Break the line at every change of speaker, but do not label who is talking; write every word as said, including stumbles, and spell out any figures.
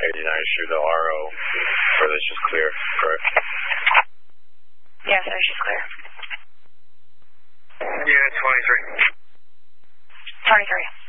eighty-nine, sure the R O for this is clear, correct?
Yes, sir, she's clear.
Unit twenty-three.
twenty-three.